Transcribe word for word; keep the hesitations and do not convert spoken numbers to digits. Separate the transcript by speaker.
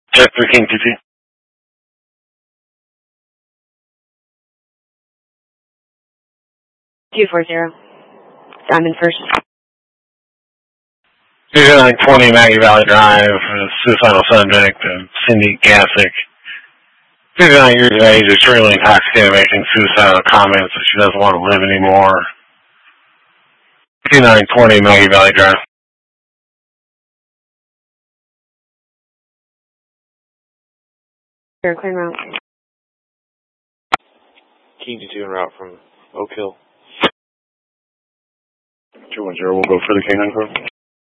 Speaker 1: Check three King two two.
Speaker 2: two four zero. Diamond first.
Speaker 1: nine twenty Maggie Valley Drive, uh, suicidal subject, uh, Cindy Gassick. fifty-nine years of age, extremely intoxicated, making suicidal comments that she doesn't want to live anymore. nine twenty Maggie Valley Drive.
Speaker 2: Clear, clear route.
Speaker 3: King two two en route from Oak Hill.
Speaker 1: two one zero, we'll go for the K nine code.